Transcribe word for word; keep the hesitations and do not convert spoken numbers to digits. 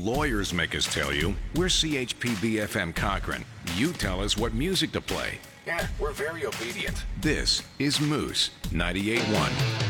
lawyers make us tell you. We're C H P B F M Cochrane. You tell us what music to play. Yeah, we're very obedient. This is Moose ninety-eight point one.